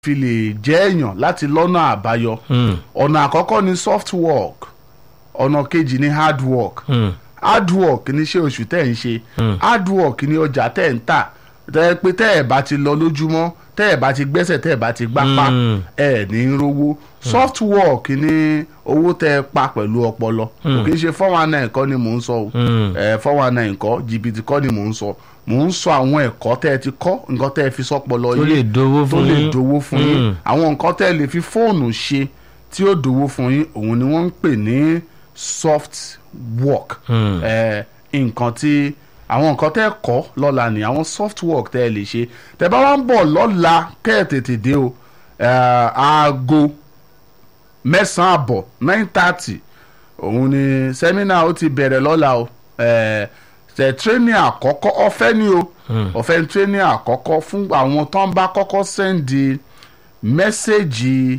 fi lè jẹ́ èèyàn láti lọ́nà àbáyọ. Ọ̀nà àkọ́kọ́ ni soft work, ọ̀nà kejì ni hard work. Hard work ni iṣẹ́ oṣù tẹ́ ń ṣe, hard work ni ọjà tẹ́ ń tà, tẹ́ pé tẹ́ ẹ̀ bá ti lọ lójúmọ́, tẹ́ ẹ̀ bá ti gbẹ́sẹ̀, tẹ́ ẹ̀ bá ti gbápá, ẹ̀ ní rówó. Soft work ni owó tẹ́ ẹ pa pẹ̀lú ọpọlọ, kì í ṣe 419 kọ́ ni mò ń sọ o, 419 kọ́, jìbìtì kọ́ ni mò ń sọ. Mò ń sọ àwọn ẹ̀kọ́ tẹ́ ẹ ti kọ́, nǹkan tẹ́ ẹ fi sọ́pọlọ yìí tó lè dowó fún yín, àwọn nǹkan tẹ́ ẹ lè fi fóònù ṣe tí ó dowó fún yín, òun ni wọ́n ń pè ní soft work. Nǹkan tí àwọn nǹkan tẹ́ ẹ kọ́ lọ́la ni àwọn soft work tẹ́ ẹ lè ṣe. Tẹ́ bá wá ń bọ̀ lọ́la kẹ́ ẹ tètè dé o, aago 9:30 9:30 òun ni sẹ́mínà ó ti bẹ̀rẹ̀ lọ́la o. Training àkọ́kọ́ ọ̀fẹ́ ni o, ọ̀fẹ́ training àkọ́kọ́ fún àwọn tó ń bá kọ́kọ́ sẹ́ndì mẹ́sẹ̀gì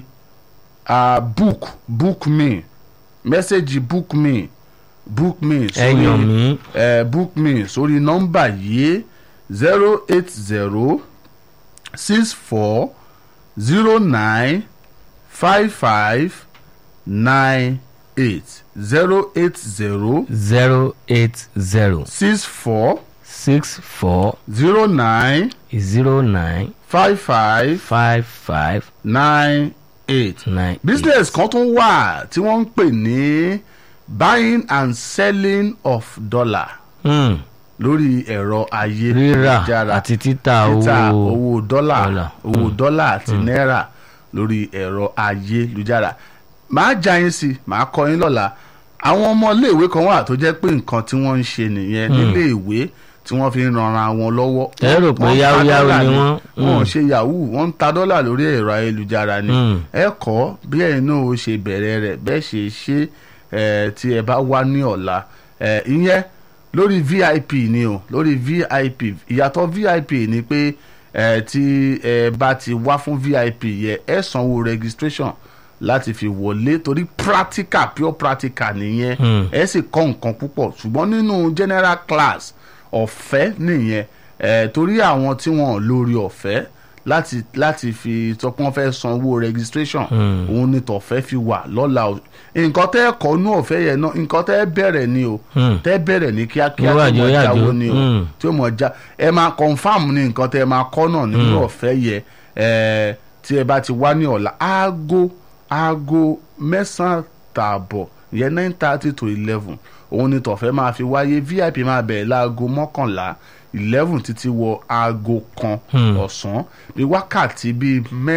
book me mẹ́sẹ̀gì book me sórí book me sórí nọ́mbà yìí 08064095598 08064095598. Business kan tún wà tí wọ́n ń pè ní buying and selling of dollar lórí ẹ̀rọ ayélujára, àti títà owó dọ́là àti náírà lórí ẹ̀rọ ayélujára. Màá já yín sí, màá kọ́ yín lọ́la. Àwọn ọmọ iléèwé kan wà tó jẹ́ pé nǹkan tí wọ́n ń ṣe nìyẹn níléèwé tí wọ́n fi ń ranra wọn lọ́wọ́. ẹ rò pé yahoo ni wọ́n. Wọ́n ṣe yahoo, wọ́n ń ta dọ́là lórí ẹ̀rọ ayélujára ni. Ẹ kọ́ bí ẹ̀yin náà ó ṣe bẹ̀rẹ̀ rẹ̀, bẹ́ẹ̀ ṣe tí ẹ bá wá ní ọ̀la. Ìyẹn lórí VIP ni o, lórí VIP. Ìyàtọ̀ VIP ni pé tí ẹ bá ti wá fún VIP yẹ ẹ sanwó registration láti fi wọlé, torí practical, pure practical nìyẹn. Ẹ sì kọ́ nǹkan púpọ̀, ṣùgbọ́n nínú general class ọ̀fẹ́ nìyẹn. Torí àwọn tí wọ́n lórí ọ̀fẹ́ láti fi sọ pé wọ́n fẹ́ sanwó registration, òun ni tọ̀fẹ́ fi wà lọ́la o. Nǹkan tẹ́ ẹ kọ́ nú ọ̀fẹ́ yẹn náà, nǹkan tẹ́ ẹ bẹ̀rẹ̀ ni o, tẹ́ ẹ bẹ̀rẹ̀ ní kíákíá tí mo jáwó ni o, tí mo já ẹ máa confam ní nǹkan tẹ́ ẹ máa kọ́ náà nínú ọ̀fẹ́ yẹ. Tí ẹ bá ti wá ní ọ̀la aago 9:30 ìyẹn 9:30 to 11 òun ni tọ̀fẹ́ máa fi wáyé. VIP máa bẹ̀rẹ̀ láago 11 títí wọ aago 1 ọ̀sán, bí wákàtí bíi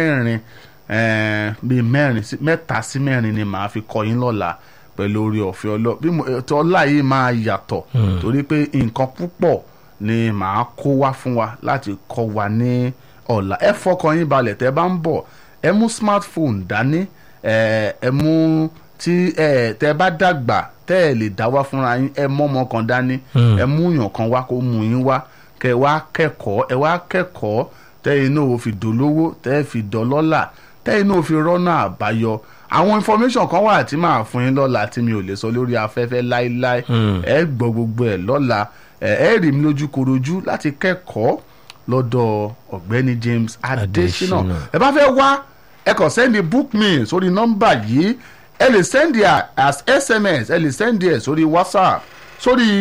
mẹ́ta sí mẹ́rin ni màá fi kọ́ yín lọ́la pẹ̀lú orí ọ̀fẹ́ ọlá yìí máa yàtọ̀, torí pé nǹkan púpọ̀ ni màá kó wá fún wa láti kọ́ wa ní ọ̀la. Ẹ fọkàn yín balẹ̀ tẹ́ bá ń bọ̀, ẹ mú smartphone dání, ẹ mú tí tẹ́ bá dàgbà tẹ́ ẹ lè dá wá fúnra yín, ẹ mọ́mọ́ kan dání, ẹ mú yàn kan wá kó mú yín wá, kẹ́ wá kẹ́kọ̀ọ́ tẹ́yìn náà ò fi dolówó, tẹ́ fi dọlọ́là, tẹ́yìn náà ò fi rọ́nà àbáyọ. Àwọn information kan wà tí màá fún yín lọ́la tí mi ò lè sọ lórí afẹ́fẹ́ láíláí. Ẹ gbọ́ gbogbo ẹ̀ lọ́la. Ẹ rí mi lójú korojú láti kẹ́kọ̀ọ́ lọ́dọ̀ ọ̀gbẹ́ni James Adesina. Ẹ bá fẹ́ wá, ẹ kàn sẹ́ndì book me sórí nọ́mbà yìí. Ẹ lè sẹ́ndì as SMS, ẹ lè sẹ́ndì ẹ̀ sórí WhatsApp sórí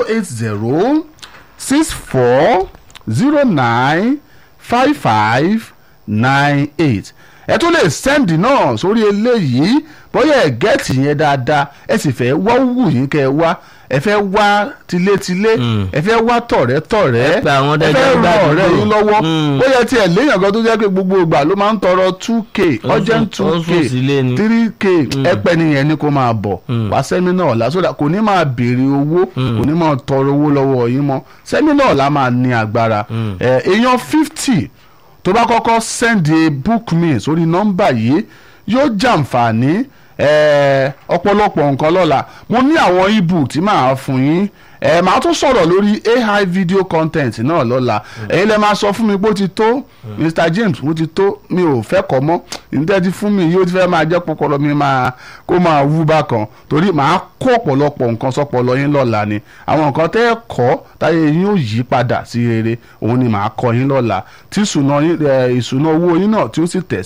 08064095598. Ẹ tún lè sẹ́ndì náà sórí eléyìí bóyá ẹ gẹ́ẹ̀tì yẹn dáadáa, ẹ sì fẹ́ wá wù yín kẹ́ ẹ wá, ẹ fẹ́ wá tilétilé, ẹ fẹ́ wá tọ̀rẹ́tọ̀rẹ́, ẹ fẹ́ ràn ọ̀rẹ́ yín lọ́wọ́. Bóyá tí ẹ léèyàn kan tó jẹ́ pé gbogbo ìgbà ló máa ń tọrọ 2k urgent 2k 3k, ẹ pẹ́ nìyẹn ni kó máa bọ̀ wá sẹ́mínà ọ̀la, sódà kò ní máa béèrè owó, kò ní máa tọrọ owó lọ́wọ́ yín mọ́. Sẹ́mínà ọ̀la máa ní agbára. Èèyàn 50 tó bá kọ́kọ́ sẹ́ndì book me sórí nọ́mbà yìí yóò jàǹfààní ọ̀pọ̀lọpọ̀ nǹkan lọ́la. Mo ní àwọn ebook tí màá fún yín. Màá tún sọ̀rọ̀ lórí AI video content náà lọ́la. Ẹ̀yin lẹ máa sọ fún mi pé ó ti tó Mr. James, ó ti tó, mi ò fẹ́ kọ́ mọ́. Ǹtẹ́ ti fún mi yóò ti fẹ́ máa jẹ́ pọpọlọ mi kó máa wú bákan, torí màá kó ọ̀pọ̀lọpọ̀ nǹkan sọpọlọ yín lọ́la ni. Àwọn nǹkan tẹ́ ẹ kọ́ táyé yín ó yí padà sí rere, òun ni màá kọ́ yín lọ́la, tí ìṣúná owó yín náà tí ó sì tẹ̀